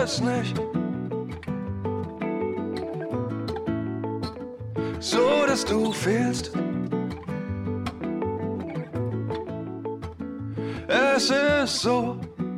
es nicht. So, dass du fehlst. Es ist so.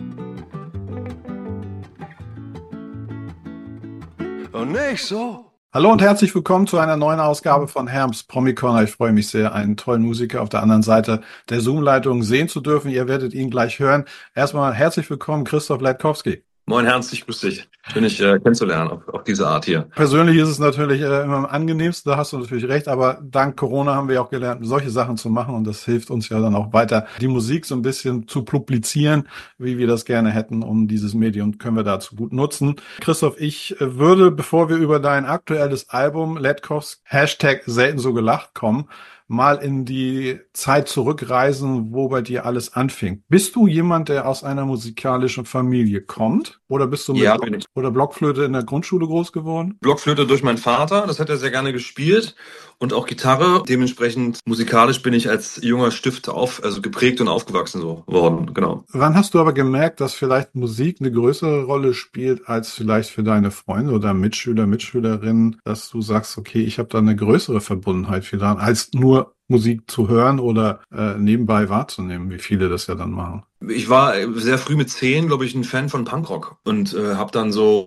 Und nicht so. Hallo und herzlich willkommen zu einer neuen Ausgabe von Herms Promi Corner. Ich freue mich sehr, einen tollen Musiker auf der anderen Seite der Zoom-Leitung sehen zu dürfen. Ihr werdet ihn gleich hören. Erstmal herzlich willkommen, Christoph Latkowski. Moin Ernst, ich grüße dich. Schön, dich kennenzulernen auf diese Art hier. Persönlich ist es natürlich immer am angenehmsten, da hast du natürlich recht, aber dank Corona haben wir auch gelernt, solche Sachen zu machen und das hilft uns ja dann auch weiter, die Musik so ein bisschen zu publizieren, wie wir das gerne hätten, um dieses Medium können wir dazu gut nutzen. Christoph, ich würde, bevor wir über dein aktuelles Album Latkowski #selten so gelacht kommen, mal in die Zeit zurückreisen, wo bei dir alles anfing. Bist du jemand, der aus einer musikalischen Familie kommt? Oder bist du mit oder Blockflöte in der Grundschule groß geworden? Blockflöte durch meinen Vater, das hat er sehr gerne gespielt. Und auch Gitarre. Dementsprechend musikalisch bin ich als junger Stift geprägt und aufgewachsen so worden, genau. Wann hast du aber gemerkt, dass vielleicht Musik eine größere Rolle spielt als vielleicht für deine Freunde oder Mitschüler, Mitschülerinnen, dass du sagst, okay, ich habe da eine größere Verbundenheit für daran, als nur Musik zu hören oder nebenbei wahrzunehmen, wie viele das ja dann machen? Ich war sehr früh mit 10, glaube ich, ein Fan von Punkrock und kam so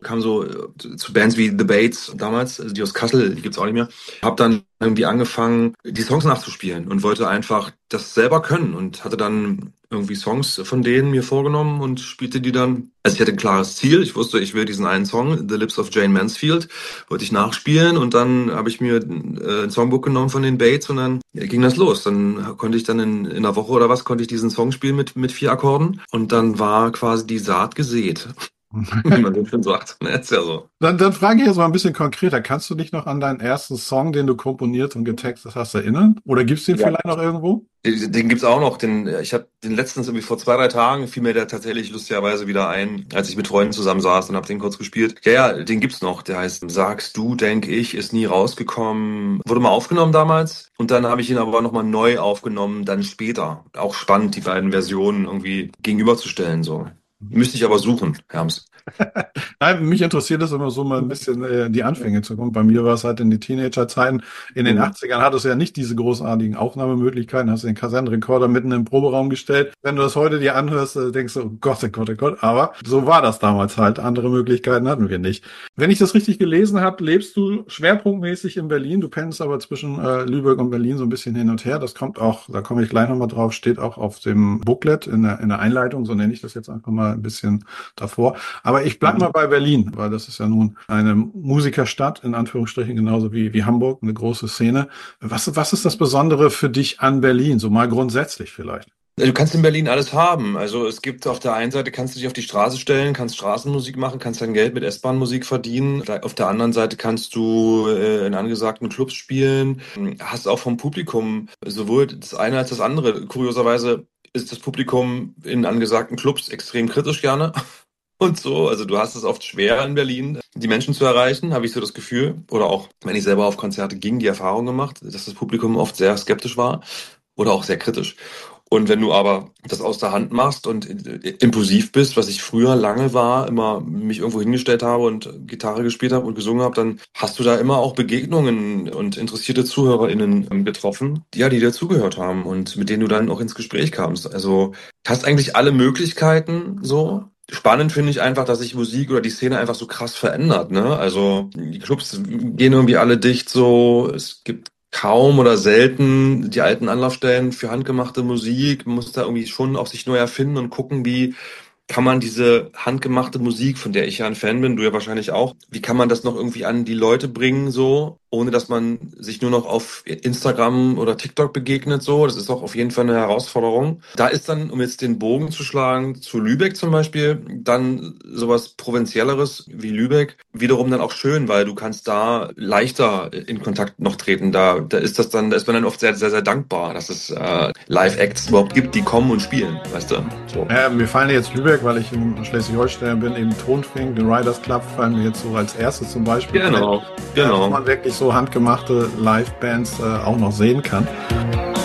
zu Bands wie The Bates damals, also die aus Kassel, die gibt's auch nicht mehr. Hab dann irgendwie angefangen, die Songs nachzuspielen und wollte einfach das selber können und hatte dann irgendwie Songs von denen mir vorgenommen und spielte die dann. Also ich hatte ein klares Ziel. Ich wusste, ich will diesen einen Song, The Lips of Jane Mansfield, wollte ich nachspielen und dann habe ich mir ein Songbook genommen von den Bates und dann ging das los. Dann konnte ich dann in einer Woche oder was, konnte ich diesen Song spielen mit 4 Akkorden und dann war quasi die Saat gesät. Wie man so schön sagt. Ist ja so. Dann frage ich jetzt mal ein bisschen konkreter. Kannst du dich noch an deinen ersten Song, den du komponiert und getextet hast, erinnern? Oder gibt's den vielleicht noch irgendwo? Den gibt's auch noch. Ich habe den letztens irgendwie vor 2-3 Tagen fiel mir der tatsächlich lustigerweise wieder ein, als ich mit Freunden zusammen saß und habe den kurz gespielt. Ja, den gibt's noch. Der heißt Sagst du, denk ich, ist nie rausgekommen. Wurde mal aufgenommen damals und dann habe ich ihn aber nochmal neu aufgenommen, dann später. Auch spannend, die beiden Versionen irgendwie gegenüberzustellen so. Müsste ich aber suchen, Herms. Nein, mich interessiert das immer so mal ein bisschen die Anfänge zu kommen. Bei mir war es halt in die Teenagerzeiten. In den 80ern hattest du ja nicht diese großartigen Aufnahmemöglichkeiten, hast den Kassettenrekorder mitten im Proberaum gestellt. Wenn du das heute dir anhörst, denkst du, oh Gott, oh Gott, oh Gott. Aber so war das damals halt. Andere Möglichkeiten hatten wir nicht. Wenn ich das richtig gelesen habe, lebst du schwerpunktmäßig in Berlin. Du pendest aber zwischen Lübeck und Berlin so ein bisschen hin und her. Das kommt auch, da komme ich gleich nochmal drauf, steht auch auf dem Booklet in der Einleitung, so nenne ich das jetzt einfach mal ein bisschen davor. Aber ich bleib mal bei Berlin, weil das ist ja nun eine Musikerstadt, in Anführungsstrichen, genauso wie Hamburg, eine große Szene. Was ist das Besondere für dich an Berlin, so mal grundsätzlich vielleicht? Du kannst in Berlin alles haben. Also es gibt auf der einen Seite, kannst du dich auf die Straße stellen, kannst Straßenmusik machen, kannst dein Geld mit S-Bahn-Musik verdienen. Auf der anderen Seite kannst du in angesagten Clubs spielen. Hast auch vom Publikum sowohl das eine als das andere. Kurioserweise ist das Publikum in angesagten Clubs extrem kritisch gerne. Und so, also du hast es oft schwer in Berlin, die Menschen zu erreichen, habe ich so das Gefühl. Oder auch, wenn ich selber auf Konzerte ging, die Erfahrung gemacht, dass das Publikum oft sehr skeptisch war oder auch sehr kritisch. Und wenn du aber das aus der Hand machst und impulsiv bist, was ich früher lange war, immer mich irgendwo hingestellt habe und Gitarre gespielt habe und gesungen habe, dann hast du da immer auch Begegnungen und interessierte ZuhörerInnen getroffen, die dir zugehört haben und mit denen du dann auch ins Gespräch kamst. Also hast eigentlich alle Möglichkeiten so. Spannend finde ich einfach, dass sich Musik oder die Szene einfach so krass verändert, ne? Also die Clubs gehen irgendwie alle dicht so, es gibt kaum oder selten die alten Anlaufstellen für handgemachte Musik. Man muss da irgendwie schon auch sich neu erfinden und gucken, wie kann man diese handgemachte Musik, von der ich ja ein Fan bin, du ja wahrscheinlich auch, wie kann man das noch irgendwie an die Leute bringen, so, ohne dass man sich nur noch auf Instagram oder TikTok begegnet, so. Das ist auch auf jeden Fall eine Herausforderung. Da ist dann, um jetzt den Bogen zu schlagen, zu Lübeck zum Beispiel, dann sowas Provinzielleres wie Lübeck wiederum dann auch schön, weil du kannst da leichter in Kontakt noch treten. Da ist man dann oft sehr, sehr, sehr dankbar, dass es Live-Acts überhaupt gibt, die kommen und spielen, weißt du? So. Mir fallen jetzt Lübeck, weil ich in Schleswig-Holstein bin, eben Tonfink, den Riders Club fallen mir jetzt so als erstes zum Beispiel. Genau. Wo man wirklich so handgemachte Live-Bands auch noch sehen kann.